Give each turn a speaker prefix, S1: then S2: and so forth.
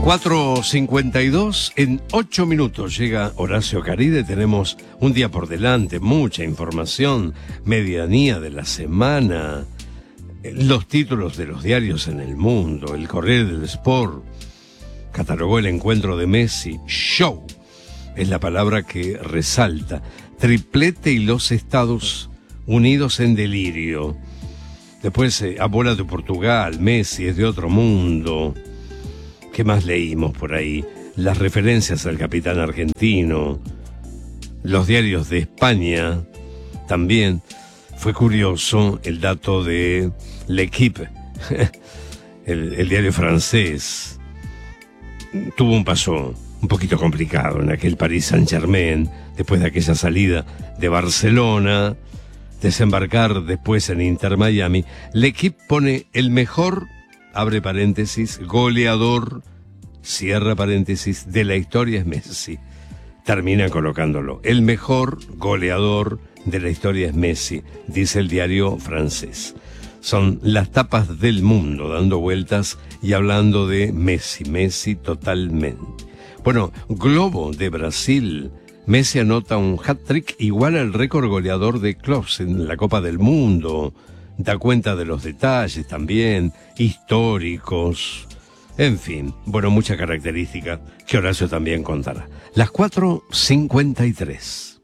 S1: 4:52, en 8 minutos llega Horacio Caride. Tenemos un día por delante, mucha información, medianía de la semana, los títulos de los diarios en el mundo, el Corriere dello Sport catalogó el encuentro de Messi, show, es la palabra que resalta, triplete y los Estados Unidos en delirio. Después Bola de Portugal, Messi es de otro mundo. ¿Qué más leímos por ahí? Las referencias al capitán argentino, los diarios de España, también fue curioso el dato de L'Équipe, el diario francés. Tuvo un paso un poquito complicado en aquel Paris Saint-Germain, después de aquella salida de Barcelona, desembarcar después en Inter Miami. L'Équipe pone el mejor, abre paréntesis, goleador, cierra paréntesis, de la historia es Messi. Termina colocándolo. El mejor goleador de la historia es Messi, dice el diario francés. Son las tapas del mundo dando vueltas y hablando de Messi, Messi totalmente. Bueno, Globo de Brasil, Messi anota un hat-trick igual al récord goleador de clubes en la Copa del Mundo. Da cuenta de los detalles también, históricos, en fin, bueno, mucha característica que Horacio también contará. Las 4:53.